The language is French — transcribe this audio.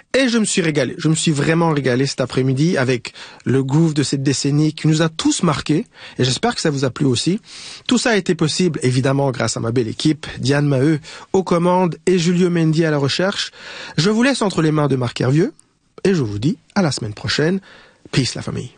Et je me suis régalé. Je me suis vraiment régalé cet après-midi avec le groove de cette décennie qui nous a tous marqués. Et j'espère que ça vous a plu aussi. Tout ça a été possible, évidemment, grâce à ma belle équipe, Diane Maheu aux commandes et Julio Mendy à la recherche. Je vous laisse entre les mains de Marc Hervieux et je vous dis à la semaine prochaine. Peace, la famille.